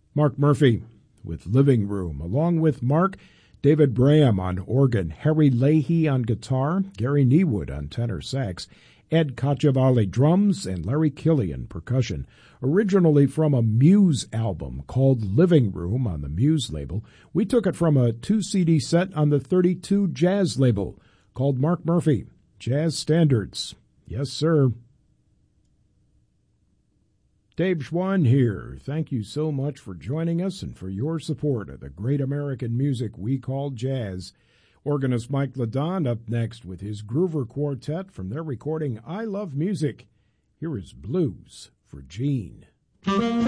Mark Murphy with Living Room, along with Mark, David Braham on organ, Harry Leahy on guitar, Gary Niewood on tenor sax, Ed Cacciavalli drums, and Larry Killian percussion. Originally from a Muse album called Living Room on the Muse label, we took it from a 2-CD set on the 32 Jazz label called Mark Murphy, Jazz Standards. Yes, sir. Dave Schwann here. Thank you so much for joining us and for your support of the great American music we call jazz. Organist Mike LeDon up next with his Groover Quartet from their recording I Love Music. Here is Blues for Gene.